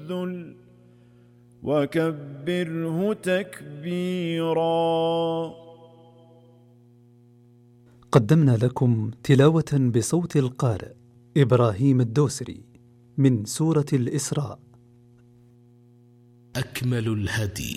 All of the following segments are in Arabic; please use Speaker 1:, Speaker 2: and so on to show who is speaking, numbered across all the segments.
Speaker 1: الذل وكبره تكبيرا.
Speaker 2: قدمنا لكم تلاوة بصوت القارئ إبراهيم الدوسري من سورة الإسراء.
Speaker 3: أكمل الهدي.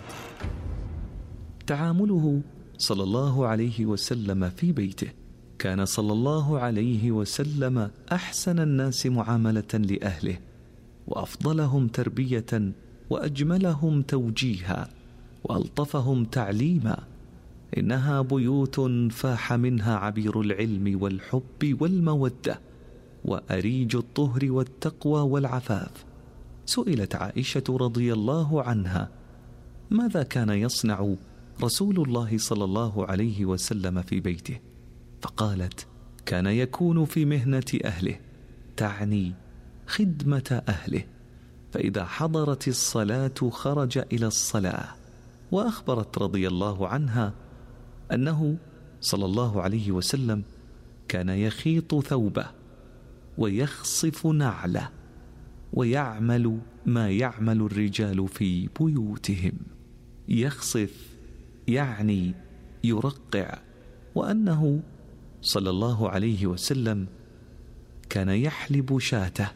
Speaker 4: تعامله صلى الله عليه وسلم في بيته. كان صلى الله عليه وسلم أحسن الناس معاملة لأهله، وأفضلهم تربية، وأجملهم توجيها، وألطفهم تعليما. إنها بيوت فاح منها عبير العلم والحب والمودة، وأريج الطهر والتقوى والعفاف. سئلت عائشة رضي الله عنها: ماذا كان يصنع رسول الله صلى الله عليه وسلم في بيته؟ فقالت: كان يكون في مهنة أهله، تعني خدمة أهله، فإذا حضرت الصلاة خرج إلى الصلاة. وأخبرت رضي الله عنها أنه صلى الله عليه وسلم كان يخيط ثوبه ويخصف نعله ويعمل ما يعمل الرجال في بيوتهم. يخصف يعني يرقع. وأنه صلى الله عليه وسلم كان يحلب شاته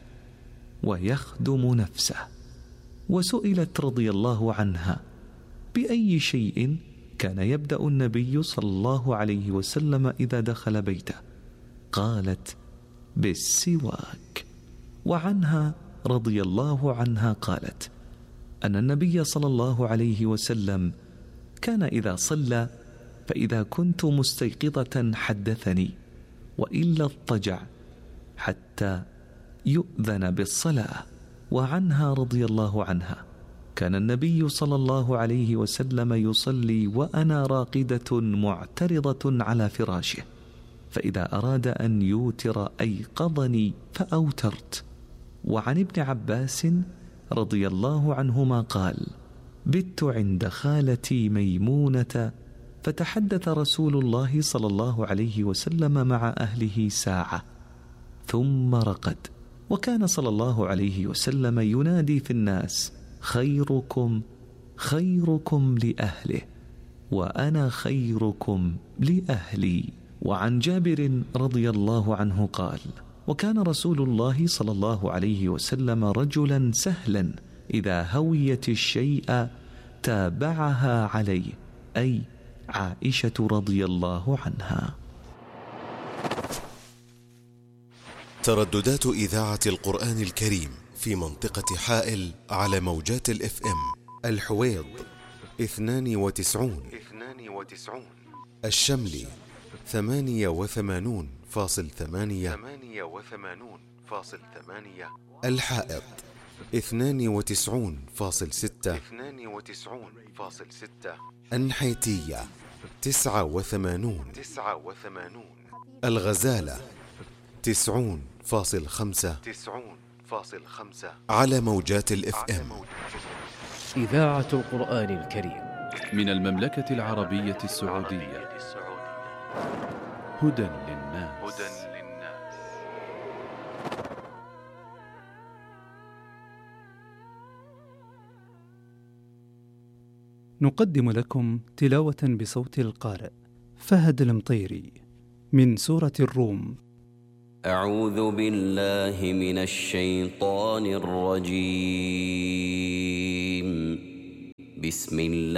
Speaker 4: ويخدم نفسه. وسئلت رضي الله عنها: بأي شيء كان يبدأ النبي صلى الله عليه وسلم إذا دخل بيته؟ قالت: بالسواك. وعنها رضي الله عنها قالت أن النبي صلى الله عليه وسلم كان إذا صلى فإذا كنت مستيقظة حدثني، وإلا اضطجع حتى يؤذن بالصلاة. وعنها رضي الله عنها كان النبي صلى الله عليه وسلم يصلي وأنا راقدة معترضة على فراشه، فإذا أراد أن يوتر أيقظني فأوترت. وعن ابن عباس رضي الله عنهما قال: بت عند خالتي ميمونة فتحدث رسول الله صلى الله عليه وسلم مع أهله ساعة ثم رقد. وكان صلى الله عليه وسلم ينادي في الناس: خيركم خيركم لأهله، وأنا خيركم لأهلي. وعن جابر رضي الله عنه قال: وكان رسول الله صلى الله عليه وسلم رجلا سهلا، إذا هويت الشيء تابعها عليه، أي عائشة رضي الله عنها.
Speaker 5: ترددات إذاعة القرآن الكريم في منطقة حائل على موجات الإف إم: الحويض 92، الشملي 88.8، الحائط 92.6، النحيتية 89، الغزالة 90.5 على موجات الإف إم.
Speaker 3: إذاعة القرآن الكريم من المملكة العربية السعودية. هدى للناس.
Speaker 2: نقدم لكم تلاوة بصوت القارئ فهد المطيري من سورة الروم.
Speaker 6: أعوذ بالله من الشيطان الرجيم. بسم الله